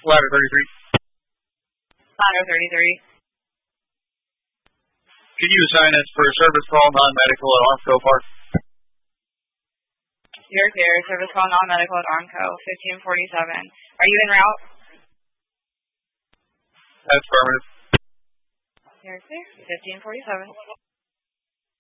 Ladder 33. Ladder 33. Can you assign us for service call non-medical at Armco Park? You're clear. Service call non-medical at Armco, 1547. Are you en route? That's affirmative. You're clear. 1547.